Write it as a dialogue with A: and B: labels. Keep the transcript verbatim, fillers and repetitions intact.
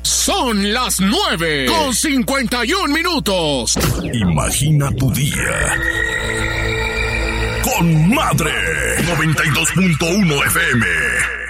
A: Son las nueve con cincuenta y un minutos.
B: Imagina tu día con Madre noventa y dos punto uno F M.